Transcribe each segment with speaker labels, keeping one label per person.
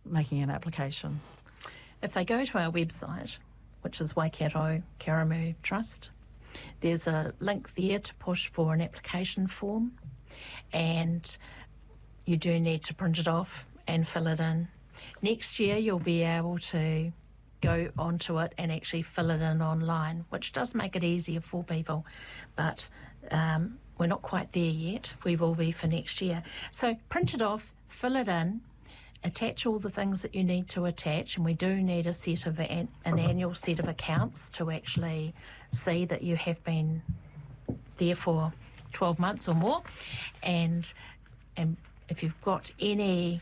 Speaker 1: making an application?
Speaker 2: If they go to our website, which is Waikato Karamu Trust, there's a link there to push for an application form, and you do need to print it off and fill it in. Next year you'll be able to go onto it and actually fill it in online, which does make it easier for people, but we're not quite there yet. We will be for next year. So print it off, fill it in, attach all the things that you need to attach, and we do need a set of an annual set of accounts to actually see that you have been there for 12 months or more, and if you've got any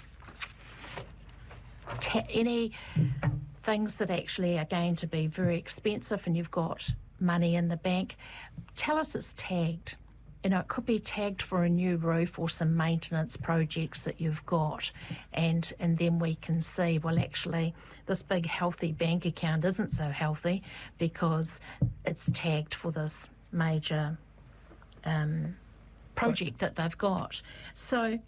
Speaker 2: things that actually are going to be very expensive and you've got money in the bank, tell us it's tagged. You know, it could be tagged for a new roof or some maintenance projects that you've got, and then we can see, well, actually, this big healthy bank account isn't so healthy because it's tagged for this major project that they've got. So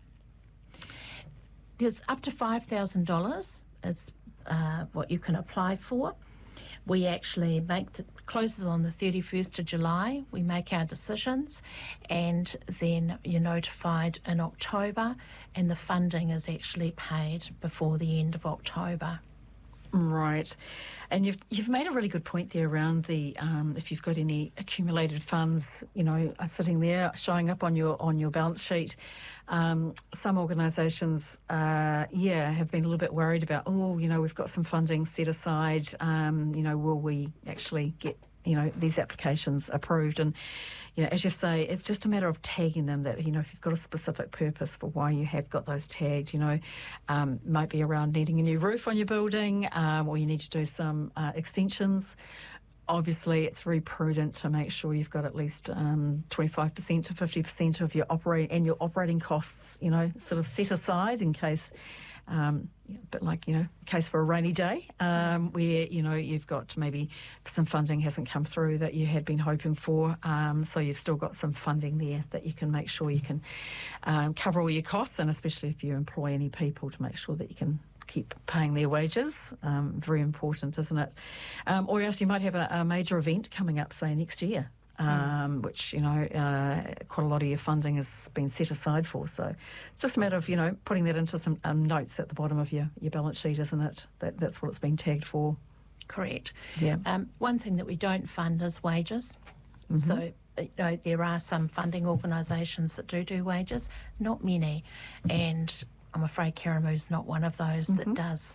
Speaker 2: there's up to $5,000 is what you can apply for. We actually closes on the 31st of July. We make our decisions, and then you're notified in October, and the funding is actually paid before the end of October.
Speaker 1: Right, and you've made a really good point there around the if you've got any accumulated funds, you know, sitting there showing up on your balance sheet. Some organisations, have been a little bit worried about, we've got some funding set aside. Will we actually get these applications approved? And as you say, it's just a matter of tagging them, that if you've got a specific purpose for why you have got those tagged, might be around needing a new roof on your building, or you need to do some extensions. Obviously, it's very prudent to make sure you've got at least 25% to 50% of your operating costs, sort of set aside in case, but like, case for a rainy day, where, you've got maybe some funding hasn't come through that you had been hoping for. So you've still got some funding there that you can make sure you can cover all your costs, and especially if you employ any people, to make sure that you can keep paying their wages. Very important, isn't it? Or else you might have a major event coming up, say, next year, which, quite a lot of your funding has been set aside for. So it's just a matter of, putting that into some notes at the bottom of your balance sheet, isn't it? That's what it's been tagged for.
Speaker 2: Correct.
Speaker 1: Yeah.
Speaker 2: One thing that we don't fund is wages. Mm-hmm. So, there are some funding organisations that do wages, not many, and I'm afraid Karamu's not one of those that does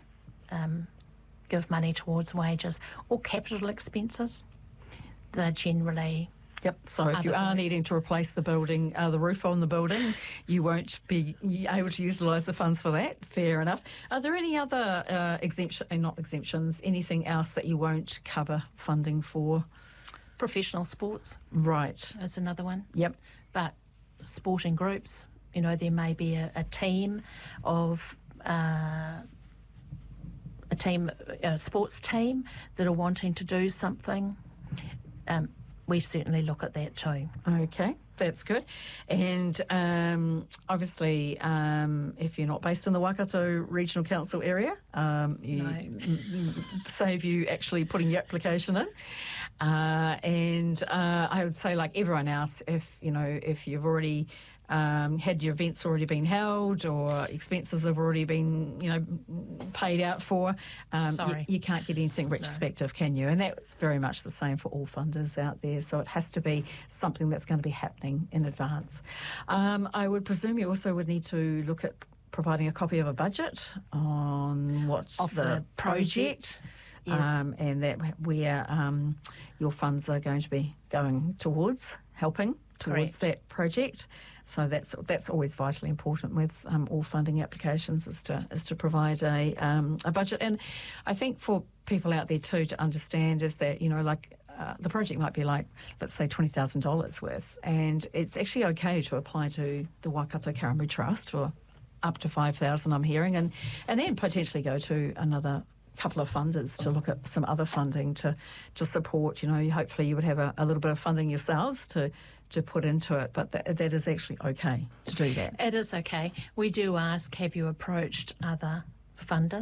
Speaker 2: give money towards wages or capital expenses. They're generally...
Speaker 1: Yep, so if you are needing to replace the building, the roof on the building, you won't be able to utilise the funds for that. Fair enough. Are there any other anything else that you won't cover funding for?
Speaker 2: Professional sports.
Speaker 1: Right.
Speaker 2: That's another one.
Speaker 1: Yep.
Speaker 2: But sporting groups, there may be a team of a sports team that are wanting to do something. We certainly look at that too.
Speaker 1: Okay, that's good. And obviously, if you're not based in the Waikato Regional Council area, save you actually putting your application in. And I would say, like everyone else, if you've already had your events already been held, or expenses have already been, paid out for, you can't get anything retrospective, can you? And that's very much the same for all funders out there. So it has to be something that's going to be happening in advance. I would presume you also would need to look at providing a copy of a budget on what's the project.
Speaker 2: Yes.
Speaker 1: And that where your funds are going to be going towards helping towards that project. So that's always vitally important with all funding applications, is to provide a budget. And I think for people out there too to understand is that the project might be like, let's say, $20,000 worth, and it's actually okay to apply to the Waikato Karamu Trust for up to $5,000, I'm hearing, and then potentially go to another couple of funders to look at some other funding to support. Hopefully you would have a little bit of funding yourselves to put into it, but that is actually okay to do that.
Speaker 2: It is okay. We do ask, have you approached other funders?